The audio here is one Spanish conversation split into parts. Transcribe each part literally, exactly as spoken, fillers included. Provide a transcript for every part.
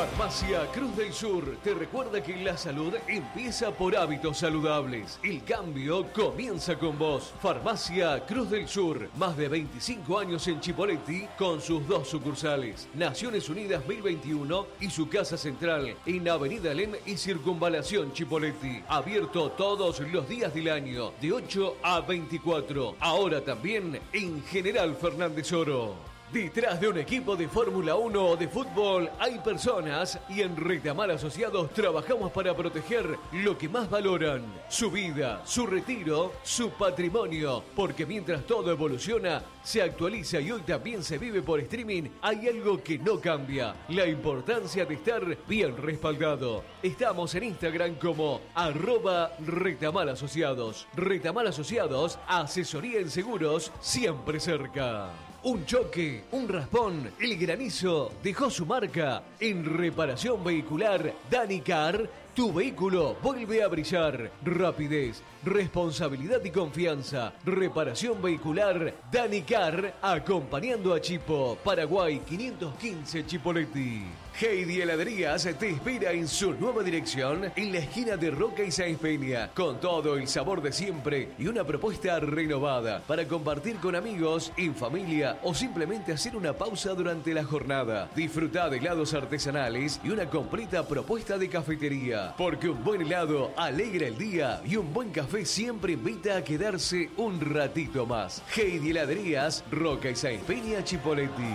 Farmacia Cruz del Sur te recuerda que la salud empieza por hábitos saludables. El cambio comienza con vos. Farmacia Cruz del Sur, más de veinticinco años en Chipoleti con sus dos sucursales. Naciones Unidas mil veintiuno y su casa central en Avenida Alem y Circunvalación Chipoleti. Abierto todos los días del año de ocho a veinticuatro. Ahora también en General Fernández Oro. Detrás de un equipo de Fórmula uno o de fútbol hay personas y en Retamar Asociados trabajamos para proteger lo que más valoran, su vida, su retiro, su patrimonio, porque mientras todo evoluciona, se actualiza y hoy también se vive por streaming, hay algo que no cambia, la importancia de estar bien respaldado. Estamos en Instagram como arroba Retamar Asociados. Retamar Asociados, asesoría en seguros, siempre cerca. Un choque, un raspón, el granizo dejó su marca. En reparación vehicular Danicar, tu vehículo vuelve a brillar. Rapidez, responsabilidad y confianza. Reparación vehicular Danicar, acompañando a Chipo, Paraguay quinientos quince Chipoleti. Heidi Heladerías te espera en su nueva dirección en la esquina de Roca y Sáenz Peña, con todo el sabor de siempre y una propuesta renovada para compartir con amigos, en familia o simplemente hacer una pausa durante la jornada. Disfruta de helados artesanales y una completa propuesta de cafetería, porque un buen helado alegra el día y un buen café siempre invita a quedarse un ratito más. Heidi Heladerías, Roca y Sáenz Peña, Chipoleti.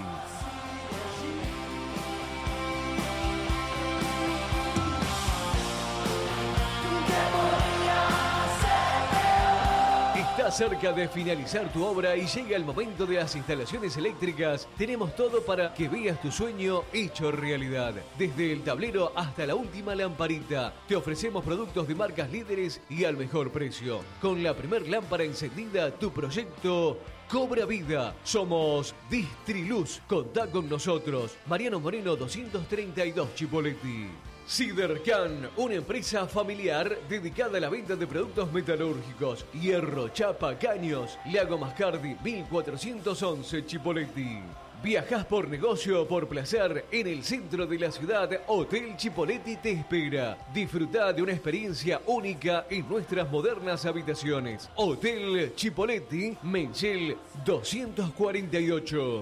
Está cerca de finalizar tu obra y llega el momento de las instalaciones eléctricas. Tenemos todo para que veas tu sueño hecho realidad. Desde el tablero hasta la última lamparita. Te ofrecemos productos de marcas líderes y al mejor precio. Con la primer lámpara encendida, tu proyecto cobra vida. Somos Distriluz. Contá con nosotros. Mariano Moreno doscientos treinta y dos Chipoleti. Sidercan, una empresa familiar dedicada a la venta de productos metalúrgicos, hierro, chapa, caños. Lago Mascardi mil cuatrocientos once Chipoleti. Viajás por negocio o por placer en el centro de la ciudad, Hotel Chipoleti te espera. Disfrutá de una experiencia única en nuestras modernas habitaciones. Hotel Chipoleti, Menchel doscientos cuarenta y ocho.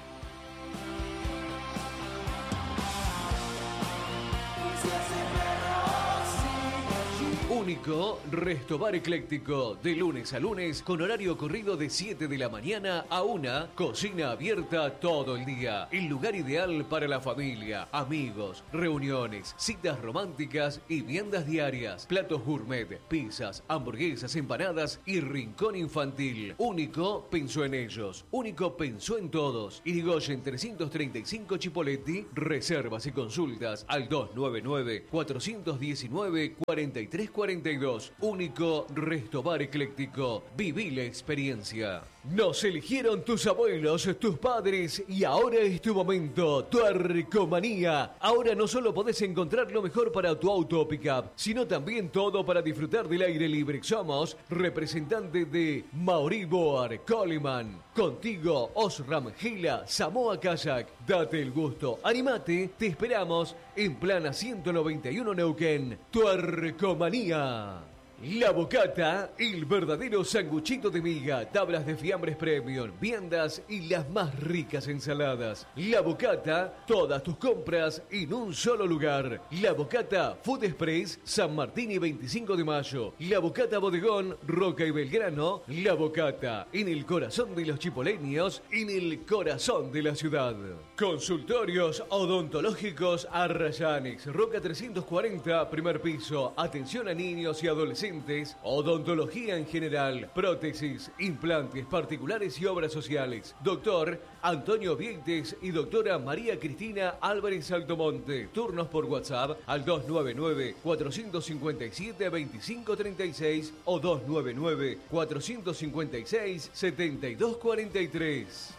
Único Restobar Ecléctico, de lunes a lunes con horario corrido de siete de la mañana a una, cocina abierta todo el día. El lugar ideal para la familia, amigos, reuniones, citas románticas y viandas diarias. Platos gourmet, pizzas, hamburguesas, empanadas y rincón infantil. Único pensó en ellos, Único pensó en todos. Irigoyen trescientos treinta y cinco Chipoleti. Reservas y consultas al dos nueve nueve, cuatro uno nueve, cuatro tres cuarenta y dos. Único Restobar Ecléctico. Viví la experiencia. Nos eligieron tus abuelos, tus padres y ahora es tu momento. Tu Arcomanía. Ahora no solo podés encontrar lo mejor para tu auto o pickup, sino también todo para disfrutar del aire libre. Somos representantes de Mauri Boar, Coleman. Contigo, Osram, Gila, Samoa Kayak. Date el gusto. Animate, te esperamos en Plana ciento noventa y uno Neuquén. Tu Arcomanía. La Bocata, el verdadero sanguchito de miga, tablas de fiambres premium, viandas y las más ricas ensaladas. La Bocata, todas tus compras en un solo lugar. La Bocata Food Express, San Martín y veinticinco de mayo. La Bocata Bodegón, Roca y Belgrano. La Bocata, en el corazón de los chipoleños, en el corazón de la ciudad. Consultorios odontológicos Arrayanes, Roca trescientos cuarenta, primer piso. Atención a niños y adolescentes. Odontología en general, prótesis, implantes particulares y obras sociales. Doctor Antonio Vieites y doctora María Cristina Álvarez Altomonte. Turnos por WhatsApp al dos nueve nueve, cuatro cinco siete, dos cinco tres seis o dos nueve nueve, cuatro cinco seis, siete dos cuatro tres.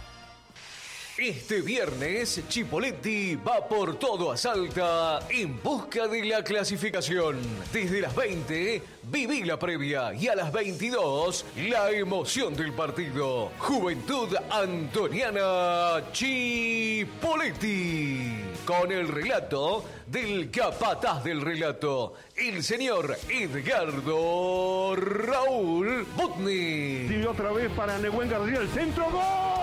Este viernes, Chipoleti va por todo a Salta en busca de la clasificación. Desde las veinte, viví la previa y a las veintidós, la emoción del partido. Juventud Antoniana Chipoleti. con el relato del capataz del relato, el señor Edgardo Raúl Butni. Y otra vez para Nehuen García, el centro, ¡gol!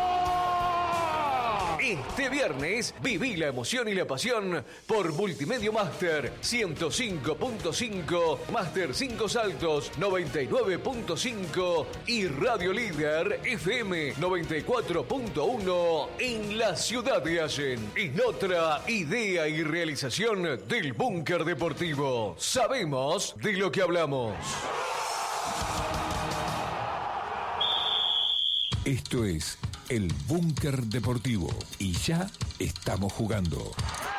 Este viernes viví la emoción y la pasión por Multimedia Master ciento cinco punto cinco, Master cinco Saltos noventa y nueve punto cinco y Radio Líder F M noventa y cuatro punto uno en la ciudad de Allen. En otra idea y realización del Búnker Deportivo. Sabemos de lo que hablamos. Esto es el Búnker Deportivo y ya estamos jugando.